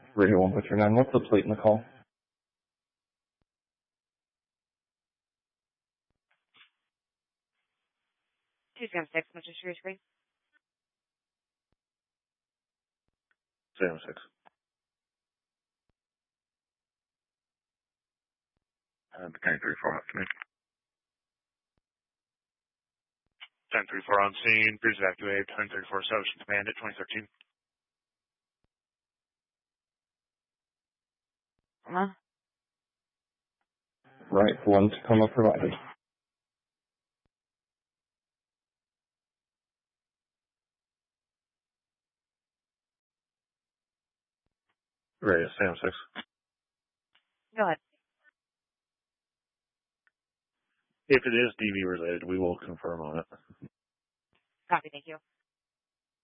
Radio 1.39. What's the plate in the call? Two 6, much as your screen. 6. Battalion 34 up to me. 10-34 on scene. Please evacuate. 10-34 Establishing Command at 2013. Right, 1 Tacoma provided. Radio Sam 6. Go ahead. If it is DV related, we will confirm on it. Copy, thank you.